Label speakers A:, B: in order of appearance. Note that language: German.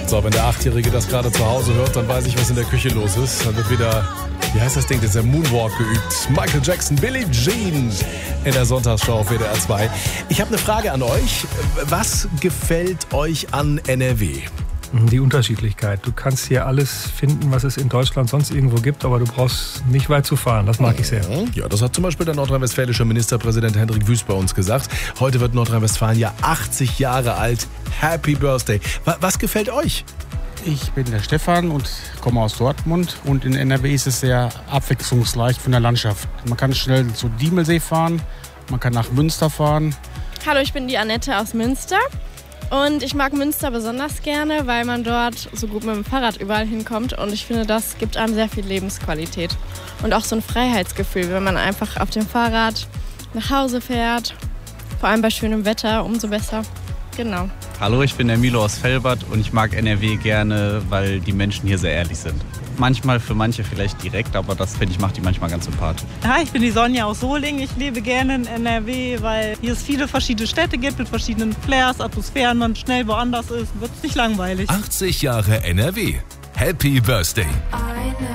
A: So, wenn der Achtjährige das gerade zu Hause hört, dann weiß ich, was in der Küche los ist. Dann wird wieder, wie heißt das Ding, das ist der Moonwalk geübt. Michael Jackson, Billie Jean in der Sonntagsschau auf WDR 2. Ich habe eine Frage an euch. Was gefällt euch an NRW?
B: Die Unterschiedlichkeit. Du kannst hier alles finden, was es in Deutschland sonst irgendwo gibt, aber du brauchst nicht weit zu fahren. Das mag ich sehr.
A: Ja, das hat zum Beispiel der nordrhein-westfälische Ministerpräsident Hendrik Wüst bei uns gesagt. Heute wird Nordrhein-Westfalen ja 80 Jahre alt. Happy Birthday. Was gefällt euch?
C: Ich bin der Stefan und komme aus Dortmund. Und in NRW ist es sehr abwechslungsreich von der Landschaft. Man kann schnell zu Diemelsee fahren, man kann nach Münster fahren.
D: Hallo, ich bin die Annette aus Münster. Und ich mag Münster besonders gerne, weil man dort so gut mit dem Fahrrad überall hinkommt. Und ich finde, das gibt einem sehr viel Lebensqualität. Und auch so ein Freiheitsgefühl, wenn man einfach auf dem Fahrrad nach Hause fährt. Vor allem bei schönem Wetter, umso besser. Genau.
E: Hallo, ich bin der Milo aus Velbert und ich mag NRW gerne, weil die Menschen hier sehr ehrlich sind. Manchmal für manche vielleicht direkt, aber das, finde ich, macht die manchmal ganz sympathisch.
F: Hi, ich bin die Sonja aus Solingen. Ich lebe gerne in NRW, weil hier es viele verschiedene Städte gibt mit verschiedenen Flairs, Atmosphären, man schnell woanders ist, wird es nicht langweilig.
G: 80 Jahre NRW. Happy Birthday.